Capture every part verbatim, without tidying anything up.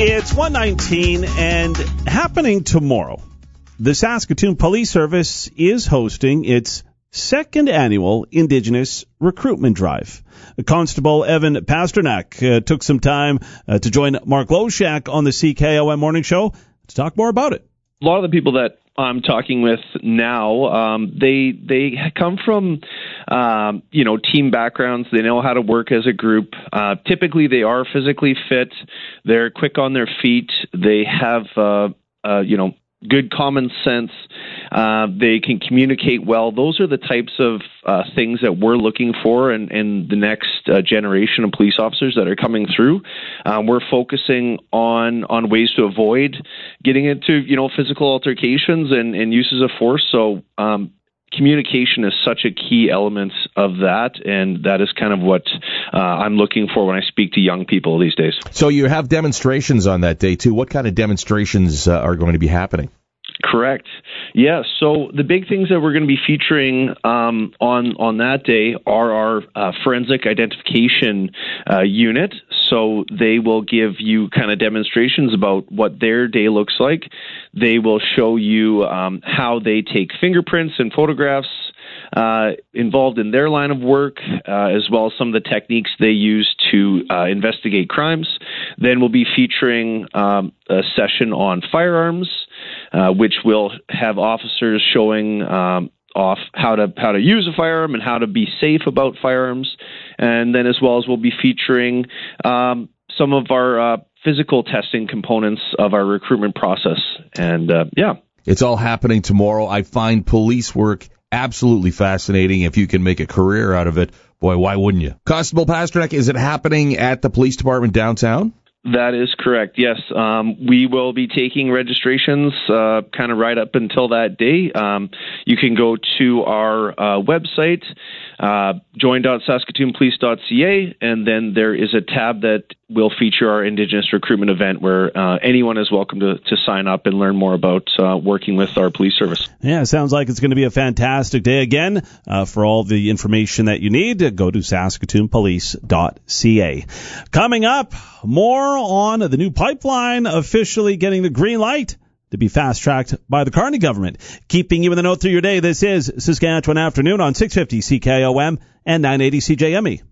It's one nineteen, and happening tomorrow, the Saskatoon Police Service is hosting its second annual Indigenous Recruitment Drive. Constable Evan Pasternak uh, took some time uh, to join Mark Loshak on the C K O M Morning Show to talk more about it. A lot of the people that I'm talking with now, um, they they come from, um, you know, team backgrounds. They know how to work as a group. Uh, typically, they are physically fit. They're quick on their feet. They have, uh, uh, you know, good common sense. Uh, they can communicate well. Those are the types of uh, things that we're looking for in, in the next uh, generation of police officers that are coming through. Um, we're focusing on on ways to avoid getting into, you know, physical altercations and, and uses of force. So um, communication is such a key element of that, and that is kind of what uh, I'm looking for when I speak to young people these days. So you have demonstrations on that day, too. What kind of demonstrations uh, are going to be happening? Correct. Yeah. So the big things that we're going to be featuring um, on on that day are our uh, forensic identification uh, unit. So they will give you kind of demonstrations about what their day looks like. They will show you um, how they take fingerprints and photographs uh, involved in their line of work, uh, as well as some of the techniques they use to uh, investigate crimes. Then we'll be featuring um, a session on firearms, uh, which will have officers showing um, off how to how to use a firearm and how to be safe about firearms. And then as well as we'll be featuring um, some of our uh, physical testing components of our recruitment process. And uh, yeah. It's all happening tomorrow. I find police work absolutely fascinating. If you can make a career out of it, boy, why wouldn't you? Constable Pasternak, is it happening at the police department downtown? That is correct, yes. Um, we will be taking registrations uh, kind of right up until that day. Um, you can go to our uh, website, uh, join dot saskatoon police dot c a, and then there is a tab that will feature our Indigenous recruitment event where uh, anyone is welcome to, to sign up and learn more about uh, working with our police service. Yeah, it sounds like it's going to be a fantastic day again. Uh, for all the information that you need, go to saskatoon police dot c a. Coming up, more on the new pipeline officially getting the green light to be fast-tracked by the Carney government. Keeping you in the know through your day, this is Saskatchewan Afternoon on six fifty C K O M and nine eighty C J M E.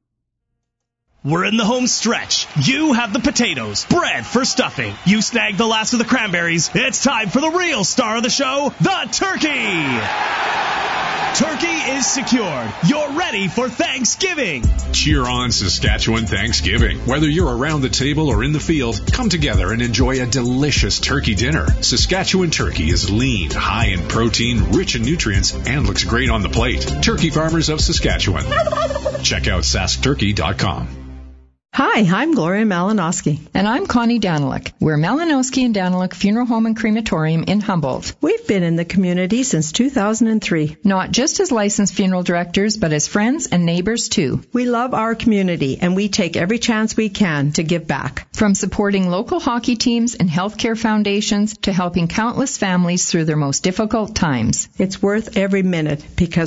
We're in the home stretch. You have the potatoes, bread for stuffing. You snagged the last of the cranberries. It's time for the real star of the show, the turkey. Turkey is secured. You're ready for Thanksgiving. Cheer on Saskatchewan Thanksgiving. Whether you're around the table or in the field, come together and enjoy a delicious turkey dinner. Saskatchewan turkey is lean, high in protein, rich in nutrients, and looks great on the plate. Turkey Farmers of Saskatchewan. Check out sask turkey dot com. Hi, I'm Gloria Malinowski. And I'm Connie Daniluk. We're Malinowski and Daniluk Funeral Home and Crematorium in Humboldt. We've been in the community since two thousand three. Not just as licensed funeral directors, but as friends and neighbors too. We love our community, and we take every chance we can to give back. From supporting local hockey teams and healthcare foundations to helping countless families through their most difficult times. It's worth every minute because